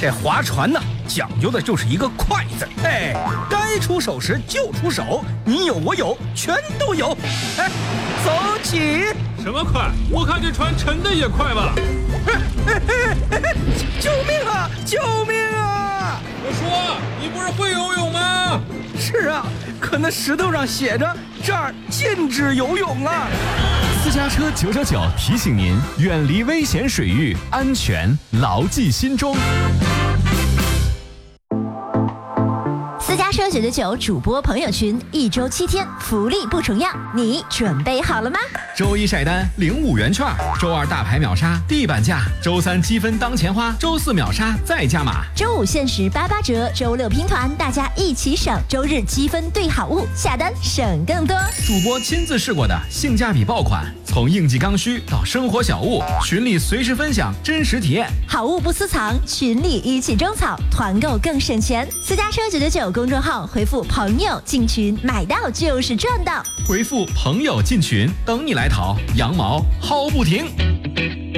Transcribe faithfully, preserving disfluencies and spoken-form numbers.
这划船呢，讲究的就是一个快字。哎，该出手时就出手，你有我有，全都有。哎，走起！ 什么快？我看这船沉的也快吧。 救命啊！救命啊！ 我说，你不是会游泳吗？ 是啊，可那石头上写着这儿禁止游泳啊。 私家车九九九提醒您，远离危险水域，安全牢记心中。 私家车九九九主播朋友群，一周七天，福利不重样，你准备好了吗？ 周一晒单领五元券，周二大牌秒杀地板价，周三积分当钱花，周四秒杀再加码， 周五限时八八折，周六拼团，大家一起省，周日积分兑好物，下单省更多。 主播亲自试过的性价比爆款，从应季刚需到生活小物，群里随时分享真实体验， 好物不私藏，群里一起种草，团购更省钱。私家车九九九公众号回复朋友进群，买到就是赚到， 回复朋友进群，等你来淘，羊毛薅不停。